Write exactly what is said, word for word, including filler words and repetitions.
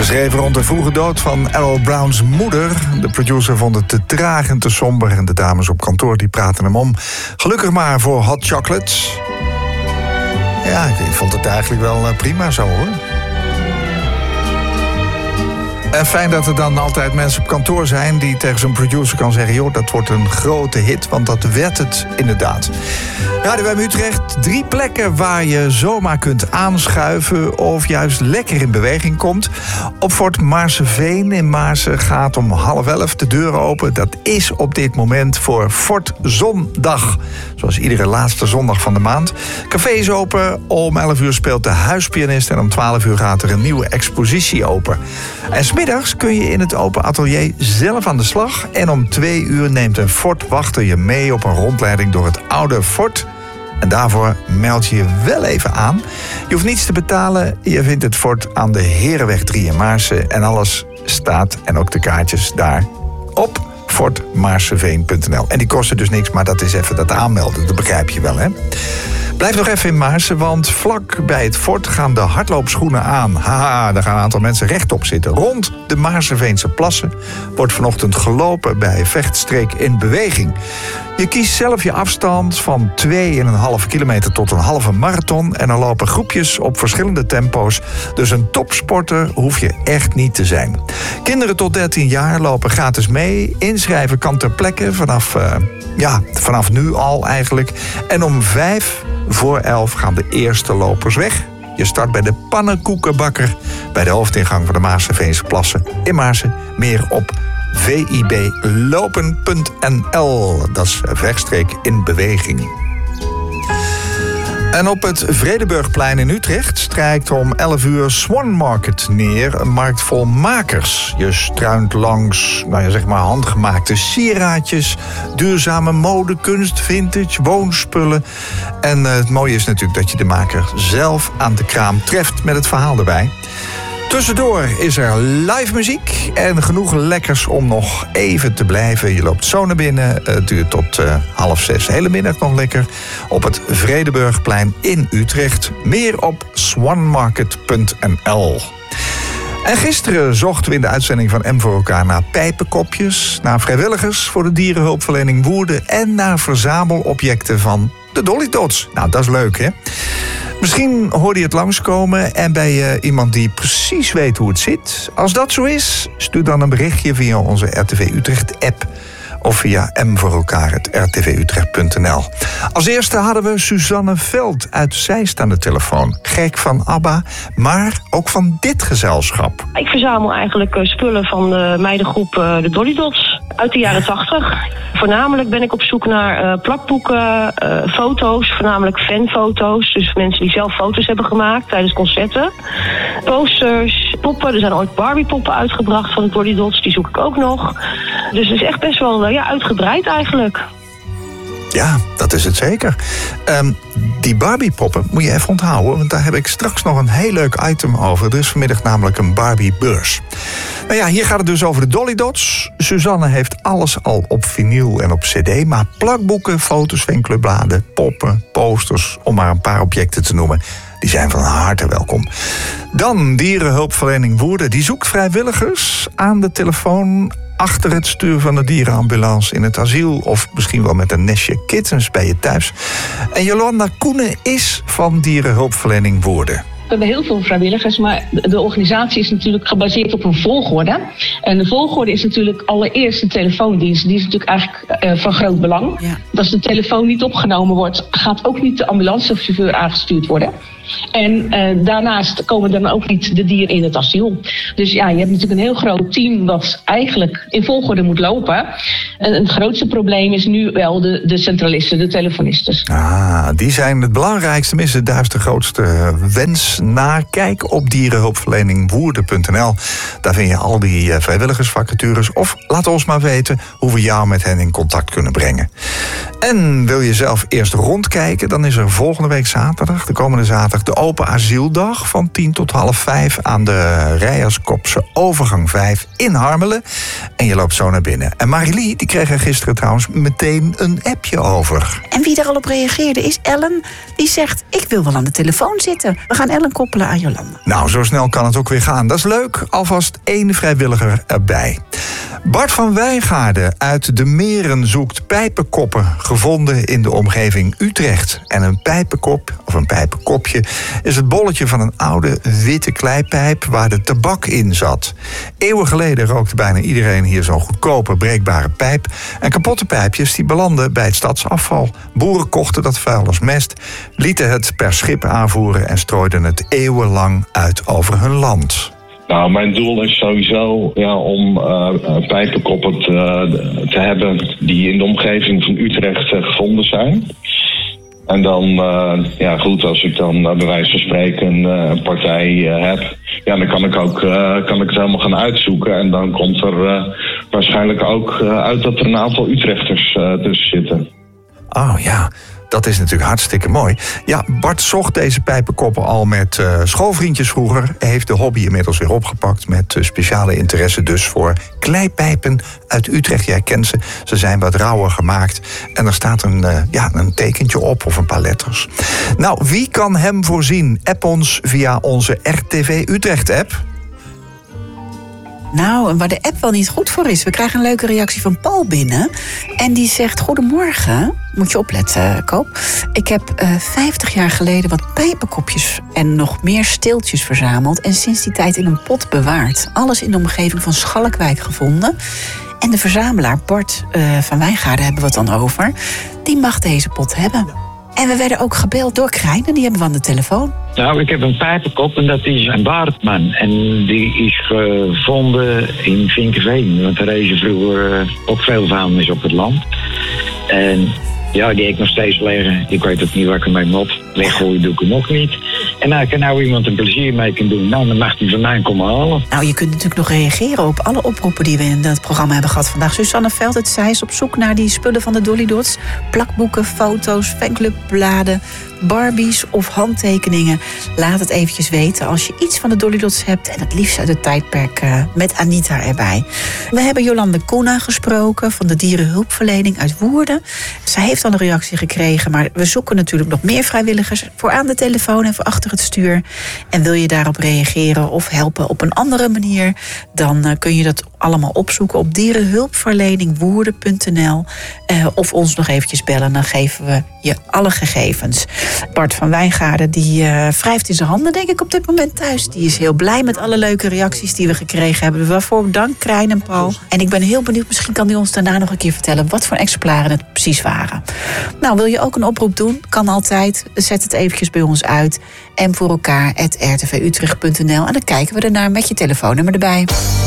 Geschreven rond de vroege dood van Errol Brown's moeder. De producer vond het te traag en te somber en de dames op kantoor die praten hem om. Gelukkig maar voor Hot Chocolate. Ja, ik vond het eigenlijk wel prima zo, hoor. En fijn dat er dan altijd mensen op kantoor zijn die tegen zo'n producer kan zeggen: joh, dat wordt een grote hit, want dat werd het inderdaad. Radio M Utrecht, drie plekken waar je zomaar kunt aanschuiven of juist lekker in beweging komt. Op Fort Maarseveen in Maarsen gaat om half elf de deuren open. Dat is op dit moment voor Fort Zondag. Zoals iedere laatste zondag van de maand. Café is open, om elf uur speelt de huispianist en om twaalf uur gaat er een nieuwe expositie open. En 's middags kun je in het open atelier zelf aan de slag. En om twee uur neemt een fortwachter je mee op een rondleiding door het oude fort. En daarvoor meld je je wel even aan. Je hoeft niets te betalen. Je vindt het fort aan de Herenweg drie in Maarsen. En alles staat, en ook de kaartjes daar, op fort maarseveen punt n l. En die kosten dus niks, maar dat is even dat aanmelden. Dat begrijp je wel, hè? Blijf nog even in Maarsen, want vlak bij het fort gaan de hardloopschoenen aan. Haha, daar gaan een aantal mensen rechtop zitten. Rond de Maarseveense plassen wordt vanochtend gelopen bij Vechtstreek in Beweging. Je kiest zelf je afstand van twee komma vijf kilometer tot een halve marathon. En er lopen groepjes op verschillende tempo's. Dus een topsporter hoef je echt niet te zijn. Kinderen tot dertien jaar lopen gratis mee. Inschrijven kan ter plekke vanaf, uh, ja, vanaf nu al eigenlijk. En om vijf voor elf gaan de eerste lopers weg. Je start bij de Pannenkoekenbakker bij de hoofdingang van de Maarseveense plassen in Maarsen. Meer op v i b lopen punt n l. Dat is Vechtstreek in Beweging. En op het Vredenburgplein in Utrecht strijkt om elf uur Swan Market neer. Een markt vol makers. Je struint langs, nou ja, zeg maar handgemaakte sieraadjes, duurzame mode, kunst, vintage, woonspullen. En uh, het mooie is natuurlijk dat je de maker zelf aan de kraam treft met het verhaal erbij. Tussendoor is er live muziek en genoeg lekkers om nog even te blijven. Je loopt zo naar binnen, het duurt tot uh, half zes. Hele middag nog lekker op het Vredenburgplein in Utrecht. Meer op swan market punt n l. En gisteren zochten we in de uitzending van M voor elkaar naar pijpenkopjes, naar vrijwilligers voor de dierenhulpverlening Woerden en naar verzamelobjecten van de Dolly Dots. Nou, dat is leuk, hè? Misschien hoorde je het langskomen en ben je iemand die precies weet hoe het zit. Als dat zo is, stuur dan een berichtje via onze R T V Utrecht-app of via M voor elkaar, het r t v utrecht punt n l. Als eerste hadden we Suzanne Veld uit Zeist aan de telefoon. Gek van ABBA, maar ook van dit gezelschap. Ik verzamel eigenlijk spullen van de meidengroep de Dolly Dots uit de jaren tachtig. Voornamelijk ben ik op zoek naar uh, plakboeken, uh, foto's, voornamelijk fanfoto's. Dus mensen die zelf foto's hebben gemaakt tijdens concerten. Posters, poppen. Er zijn ooit Barbie-poppen uitgebracht van de Dolly Dots. Die zoek ik ook nog. Dus het is echt best wel uh, ja, uitgebreid eigenlijk. Ja, dat is het zeker. Um, die Barbie-poppen moet je even onthouden, want daar heb ik straks nog een heel leuk item over. Er is vanmiddag namelijk een Barbie-beurs. Nou ja, hier gaat het dus over de Dolly Dots. Suzanne heeft alles al op vinyl en op cd, maar plakboeken, foto's, fanclubbladen, poppen, posters, om maar een paar objecten te noemen, die zijn van harte welkom. Dan dierenhulpverlening Woerden. Die zoekt vrijwilligers aan de telefoon achter het stuur van de dierenambulance in het asiel, of misschien wel met een nestje kittens bij je thuis. En Jolanda Koenen is van dierenhulpverlening Woerden. We hebben heel veel vrijwilligers, maar de organisatie is natuurlijk gebaseerd op een volgorde. En de volgorde is natuurlijk allereerst de telefoondienst. Die is natuurlijk eigenlijk uh, van groot belang. Ja. Als de telefoon niet opgenomen wordt, gaat ook niet de ambulancechauffeur aangestuurd worden. En uh, daarnaast komen dan ook niet de dieren in het asiel. Dus ja, je hebt natuurlijk een heel groot team dat eigenlijk in volgorde moet lopen. En het grootste probleem is nu wel de, de centralisten, de telefonisten. Ah, die zijn het belangrijkste, tenminste daar is de grootste wens naar. Kijk op dierenhulpverlening woerden punt n l. Daar vind je al die uh, vrijwilligersvacatures. Of laat ons maar weten hoe we jou met hen in contact kunnen brengen. En wil je zelf eerst rondkijken, dan is er volgende week zaterdag, de komende zaterdag, de open asieldag van tien tot half vijf aan de Rijerskopse overgang vijf in Harmelen. En je loopt zo naar binnen. En Marilie, die kreeg er gisteren trouwens meteen een appje over. En wie daar al op reageerde is Ellen. Die zegt, ik wil wel aan de telefoon zitten. We gaan Ellen snel koppelen aan Jolanda. Nou, zo snel kan het ook weer gaan. Dat is leuk. Alvast één vrijwilliger erbij. Bart van Wijngaarden uit de Meren zoekt pijpenkoppen gevonden in de omgeving Utrecht. En een pijpenkop, of een pijpenkopje, is het bolletje van een oude witte kleipijp waar de tabak in zat. Eeuwen geleden rookte bijna iedereen hier zo'n goedkope, breekbare pijp. En kapotte pijpjes die belanden bij het stadsafval. Boeren kochten dat vuil als mest, lieten het per schip aanvoeren en strooiden het eeuwenlang uit over hun land. Nou, mijn doel is sowieso ja, om uh, pijpenkoppen te, te hebben die in de omgeving van Utrecht uh, gevonden zijn. En dan, uh, ja goed, als ik dan uh, bij wijze van spreken een, uh, een partij uh, heb, ja, dan kan ik ook uh, kan ik het helemaal gaan uitzoeken. En dan komt er uh, waarschijnlijk ook uh, uit dat er een aantal Utrechters uh, tussen zitten. Oh ja. Dat is natuurlijk hartstikke mooi. Ja, Bart zocht deze pijpenkoppen al met uh, schoolvriendjes vroeger. Hij heeft de hobby inmiddels weer opgepakt met uh, speciale interesse dus voor kleipijpen uit Utrecht. Jij kent ze. Ze zijn wat rauwer gemaakt. En er staat een, uh, ja, een tekentje op of een paar letters. Nou, wie kan hem voorzien? App ons via onze R T V Utrecht-app. Nou, en waar de app wel niet goed voor is. We krijgen een leuke reactie van Paul binnen. En die zegt, goedemorgen. Moet je opletten, Koop. Ik heb uh, vijftig jaar geleden wat pijpenkopjes en nog meer steeltjes verzameld. En sinds die tijd in een pot bewaard. Alles in de omgeving van Schalkwijk gevonden. En de verzamelaar Bart uh, van Wijngaarden hebben we het dan over. Die mag deze pot hebben. En we werden ook gebeld door Krijn en die hebben we aan de telefoon. Nou, ik heb een pijpenkop en dat is een Baartman. En die is gevonden in Vinkeveen. Want er rezen vroeger ook veel vuilnis op het land. En ja, die heb ik nog steeds liggen. Ik weet ook niet waar ik ermee moet. Weggooien doe ik hem ook niet. En als er nou iemand een plezier mee kan doen, nou, dan mag hij van mij komen halen. Nou, je kunt natuurlijk nog reageren op alle oproepen die we in het programma hebben gehad vandaag. Susanne Veld, het zij is op zoek naar die spullen van de Dolly Dots. Plakboeken, foto's, fanclubbladen, Barbies of handtekeningen. Laat het eventjes weten als je iets van de Dolly Dots hebt. En het liefst uit het tijdperk uh, met Anita erbij. We hebben Jolande Koena gesproken van de dierenhulpverlening uit Woerden. Zij heeft al een reactie gekregen, maar we zoeken natuurlijk nog meer vrijwilligers voor aan de telefoon en voor achter het stuur. En wil je daarop reageren of helpen op een andere manier, dan uh, kun je dat allemaal opzoeken op dierenhulpverleningwoerden punt n l uh, of ons nog eventjes bellen, dan geven we je alle gegevens. Bart van Wijngaarden die uh, wrijft in zijn handen, denk ik, op dit moment thuis. Die is heel blij met alle leuke reacties die we gekregen hebben. Waarvoor dank, Krijn en Paul. En ik ben heel benieuwd, misschien kan hij ons daarna nog een keer vertellen wat voor exemplaren het precies waren. Nou, wil je ook een oproep doen? Kan altijd. Zet het eventjes bij ons uit. En voor elkaar at r t v utrecht punt n l. En dan kijken we ernaar met je telefoonnummer erbij.